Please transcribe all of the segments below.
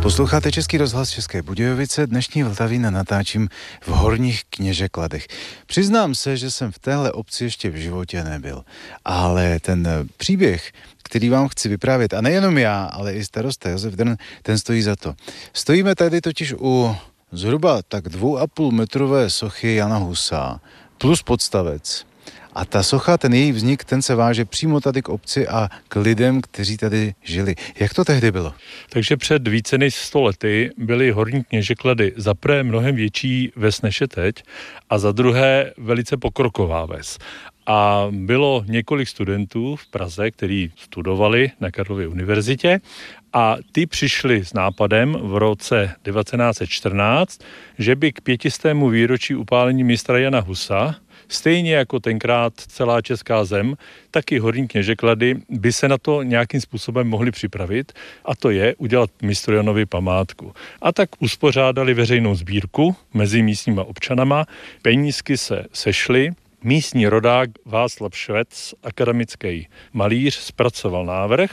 Posloucháte Český rozhlas České Budějovice, dnešní Vltavína natáčím v Horních Kněžekladech. Přiznám se, že jsem v téhle obci ještě v životě nebyl, ale ten příběh, který vám chci vyprávět, a nejenom já, ale i starosta Josef Drn, ten stojí za to. Stojíme tady totiž u zhruba tak 2,5 metrové sochy Jana Husa plus podstavec. A ta socha, ten její vznik, ten se váže přímo tady k obci a k lidem, kteří tady žili. Jak to tehdy bylo? Takže před více než 100 lety byly Horní Kněžeklady za prvé mnohem větší ves než je teď a za druhé velice pokroková ves. A bylo několik studentů v Praze, kteří studovali na Karlově univerzitě a ty přišli s nápadem v roce 1914, že by k 500. výročí upálení mistra Jana Husa, stejně jako tenkrát celá česká zem, tak i Horní Kněžeklady by se na to nějakým způsobem mohli připravit, a to je udělat mistru Janovi památku. A tak uspořádali veřejnou sbírku mezi místníma občanama, penízky se sešly, místní rodák Václav Švec, akademický malíř, zpracoval návrh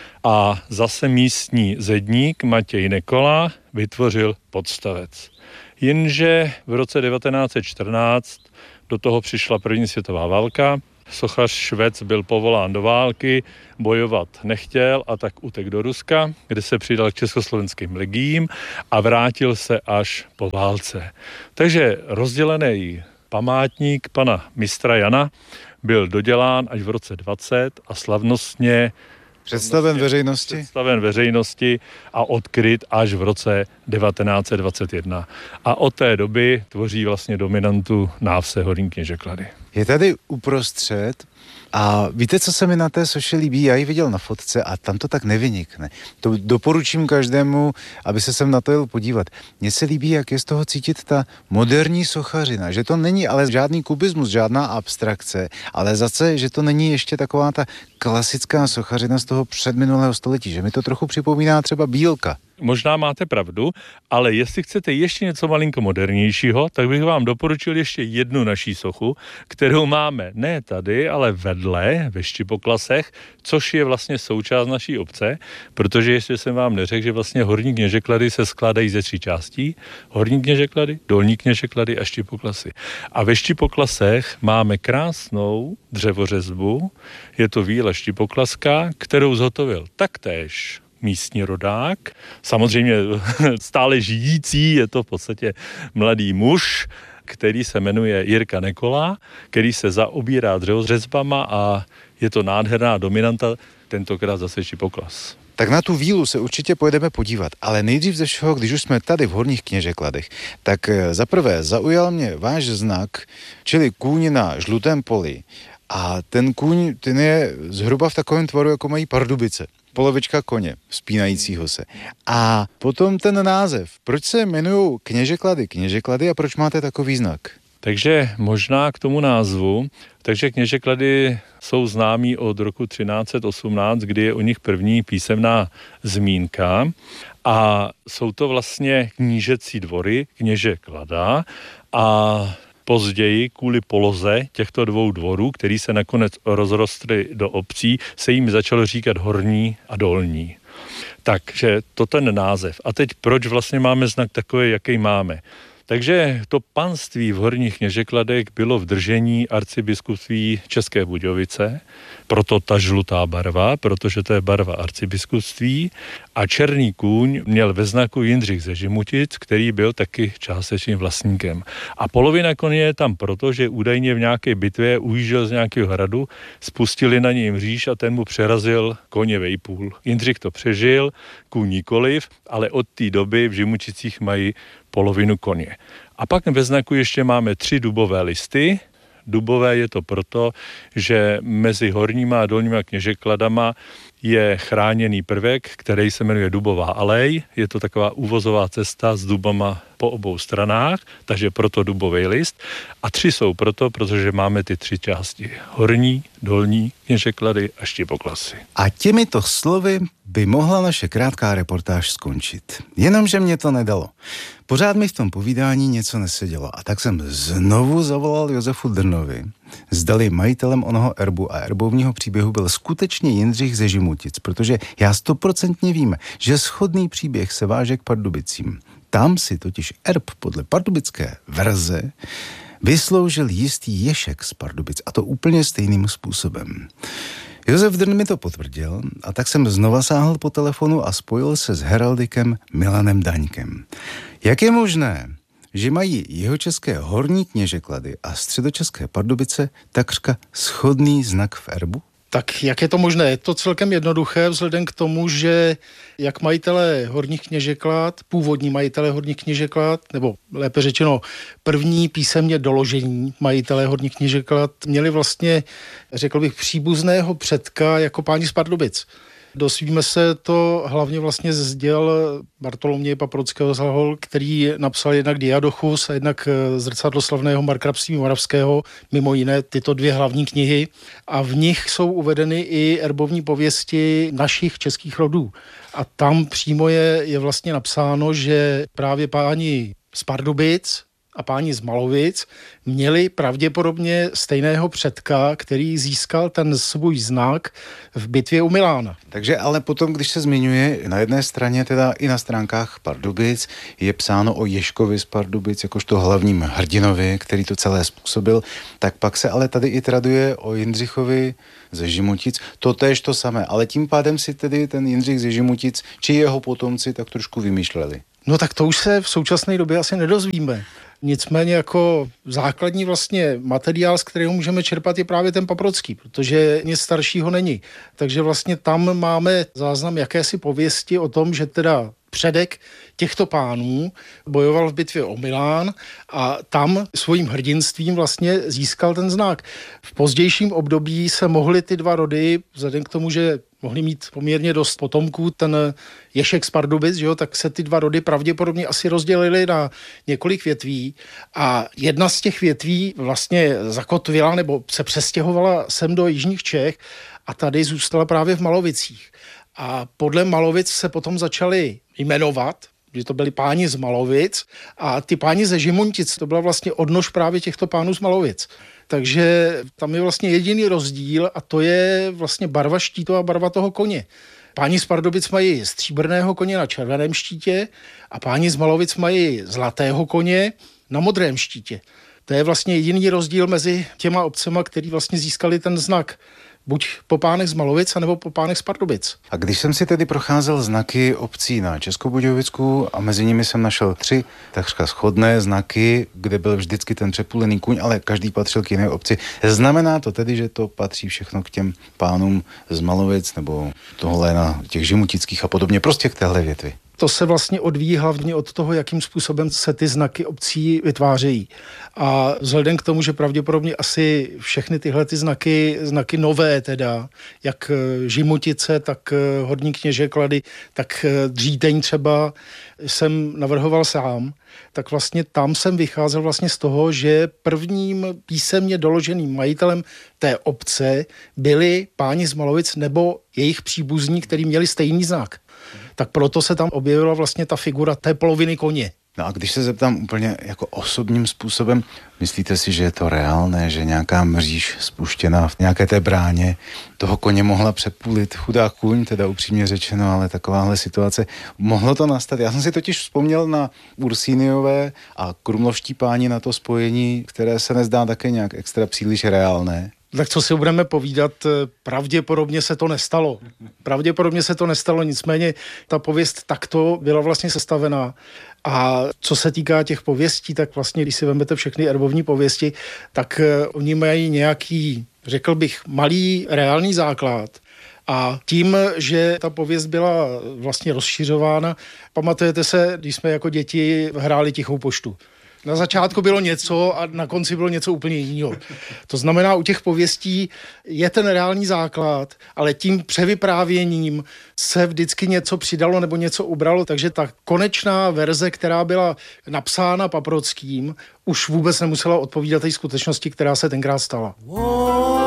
a zase místní zedník Matěj Nekola vytvořil podstavec. Jenže v roce 1914 do toho přišla první světová válka, sochař Švec byl povolán do války, bojovat nechtěl a tak utek do Ruska, kde se přidal k československým legiím a vrátil se až po válce. Takže rozdělený památník pana mistra Jana byl dodělán až v roce 20 a slavnostně Představen veřejnosti a odkryt až v roce 1921. A od té doby tvoří vlastně dominantu návse Horní Kněžeklady. Je tady uprostřed a víte, co se mi na té soše líbí? Já ji viděl na fotce a tam to tak nevynikne. To doporučím každému, aby se sem na to jel podívat. Mně se líbí, jak je z toho cítit ta moderní sochařina, že to není ale žádný kubismus, žádná abstrakce, ale zase, že to není ještě taková ta klasická sochařina z toho předminulého století, že mi to trochu připomíná třeba Bílka. Možná máte pravdu, ale jestli chcete ještě něco malinko modernějšího, tak bych vám doporučil ještě jednu naší sochu, kterou máme ne tady, ale vedle ve Štipoklasech, což je vlastně součást naší obce, protože jestli jsem vám neřekl, že vlastně Horní Kněžeklady se skládají ze 3 částí, Horní Kněžeklady, Dolní Kněžeklady a Štipoklasy. A ve Štipoklasech máme krásnou dřevořezbu, je to víla štipoklaská, kterou zhotovil taktéž místní rodák, samozřejmě stále žijící, je to v podstatě mladý muž, který se jmenuje Jirka Nekola, který se zaobírá dřevořezbama a je to nádherná dominanta, tentokrát zase Štipoklas. Tak na tu vílu se určitě pojedeme podívat, ale nejdřív ze všeho, když už jsme tady v Horních Kněžekladech, tak zaprvé zaujal mě váš znak, čili kůň na žlutém poli. A ten kůň, ten je zhruba v takovém tvaru, jako mají Pardubice. Polovička koně, vzpínajícího se. A potom ten název. Proč se jmenují Kněžeklady a proč máte takový znak? Takže možná k tomu názvu. Takže Kněžeklady jsou známí od roku 1318, kdy je o nich první písemná zmínka. A jsou to vlastně knížecí dvory Kněžeklada a později kvůli poloze těchto 2 dvorů, který se nakonec rozrostly do obcí, se jim začalo říkat Horní a Dolní. Takže to ten název. A teď proč vlastně máme znak takový, jaký máme? Takže to panství v Horních Kněžekladech bylo v držení arcibiskupství České Budějovice, proto ta žlutá barva, protože to je barva arcibiskupství, a černý kůň měl ve znaku Jindřich ze Žimutic, který byl taky částečným vlastníkem. A polovina koně je tam proto, že údajně v nějaké bitvě ujížděl z nějakého hradu, spustili na něj mříž a ten mu přerazil koně vejpůl. Jindřich to přežil, kůň nikoliv, ale od té doby v Žimuticích mají polovinu koně. A pak ve znaku ještě máme 3 dubové listy. Dubové je to proto, že mezi Horníma a Dolníma Kněžekladama je chráněný prvek, který se jmenuje Dubová alej. Je to taková úvozová cesta s dubama po obou stranách, takže proto dubový list. A 3 jsou proto, protože máme ty 3 části. Horní, Dolní Kněžeklady a Štipoklasy. A těmito slovy by mohla naše krátká reportáž skončit. Jenomže mě to nedalo. Pořád mi v tom povídání něco nesedělo a tak jsem znovu zavolal Josefu Drnovi zdali majitelem onoho erbu a erbovního příběhu byl skutečně Jindřich ze Žimutic, protože já 100% vím, že shodný příběh se váže k Pardubicím. Tam si totiž erb podle pardubické verze vysloužil jistý Ješek z Pardubic, a to úplně stejným způsobem. Josef Drn mi to potvrdil a tak jsem znova sáhl po telefonu a spojil se s heraldikem Milanem Daňkem. Jak je možné, že mají jihočeské Horní Kněžeklady a středočeské Pardubice takřka shodný znak v erbu? Tak jak je to možné? Je to celkem jednoduché vzhledem k tomu, že jak majitelé Horních Kněžeklad, původní majitelé Horních Kněžeklad, nebo lépe řečeno první písemně doložení majitelé Horních Kněžeklad, měli vlastně, řekl bych, příbuzného předka jako páni z Pardubic. Dozvíme se to hlavně vlastně z děl Bartoloměje Paprockého z Hlahol, který napsal jednak Diadochus a jednak Zrcadlo slavného Markrabství moravského, mimo jiné tyto dvě hlavní knihy. A v nich jsou uvedeny i erbovní pověsti našich českých rodů. A tam přímo je vlastně napsáno, že právě páni z Pardubic a páni z Malovic měli pravděpodobně stejného předka, který získal ten svůj znak v bitvě u Milána. Takže ale potom, když se zmiňuje na jedné straně, teda i na stránkách Pardubic, je psáno o Ježkovi z Pardubic, jakožto hlavním hrdinovi, který to celé způsobil, tak pak se ale tady i traduje o Jindřichovi ze Žimutic, totéž to samé, ale tím pádem si tedy ten Jindřich ze Žimutic, či jeho potomci tak trošku vymýšleli. No tak to už se v současné době asi nedozvíme. Nicméně jako základní vlastně materiál, z kterého můžeme čerpat, je právě ten Paprocký, protože nic staršího není. Takže vlastně tam máme záznam jakési pověsti o tom, že teda předek těchto pánů bojoval v bitvě o Milán a tam svým hrdinstvím vlastně získal ten znak. V pozdějším období se mohly ty dva rody, vzhledem k tomu, že mohli mít poměrně dost potomků, ten Ješek z Pardubic, že jo, tak se ty dva rody pravděpodobně asi rozdělily na několik větví a jedna z těch větví vlastně zakotvila nebo se přestěhovala sem do jižních Čech a tady zůstala právě v Malovicích. A podle Malovic se potom začali jmenovat, že to byli páni z Malovic a ty páni ze Žimuntic, to byla vlastně odnož právě těchto pánů z Malovic. Takže tam je vlastně jediný rozdíl a to je vlastně barva štítu a barva toho koně. Páni z Pardubic mají stříbrného koně na červeném štítě a páni z Malovic mají zlatého koně na modrém štítě. To je vlastně jediný rozdíl mezi těma obcema, který vlastně získali ten znak. Buď po pánech z Malovic, nebo po pánech z Pardubic. A když jsem si tedy procházel znaky obcí na Českobudějovicku a mezi nimi jsem našel 3 takřka shodné znaky, kde byl vždycky ten přepůlený kůň, ale každý patřil k jiné obci. Znamená to tedy, že to patří všechno k těm pánům z Malovic nebo tohle na těch žimutických a podobně, prostě k téhle větvi? To se vlastně odvíjí hlavně od toho, jakým způsobem se ty znaky obcí vytvářejí. A vzhledem k tomu, že pravděpodobně asi všechny tyhle ty znaky nové teda, jak Žimutice, tak Horní Kněžeklady, tak Dříteň třeba jsem navrhoval sám, tak vlastně tam jsem vycházel vlastně z toho, že prvním písemně doloženým majitelem té obce byli páni z Malovic nebo jejich příbuzní, kteří měli stejný znak. Tak proto se tam objevila vlastně ta figura té poloviny koně. No a když se zeptám úplně jako osobním způsobem, myslíte si, že je to reálné, že nějaká mříž spuštěná v nějaké té bráně toho koně mohla přepůlit chudák kůň, teda upřímně řečeno, ale takováhle situace, mohlo to nastat? Já jsem si totiž vzpomněl na Ursíniové a krumlovští páni, na to spojení, které se nezdá také nějak extra příliš reálné. Tak co si budeme povídat, pravděpodobně se to nestalo. Nicméně ta pověst takto byla vlastně sestavená. A co se týká těch pověstí, tak vlastně, když si vezmete všechny erbovní pověsti, tak oni mají nějaký, řekl bych, malý reálný základ. A tím, že ta pověst byla vlastně rozšiřována, pamatujete se, když jsme jako děti hráli Tichou poštu. Na začátku bylo něco a na konci bylo něco úplně jiného. To znamená, u těch pověstí je ten reálný základ, ale tím převyprávěním se vždycky něco přidalo nebo něco ubralo, takže ta konečná verze, která byla napsána Paprockým, už vůbec nemusela odpovídat té skutečnosti, která se tenkrát stala.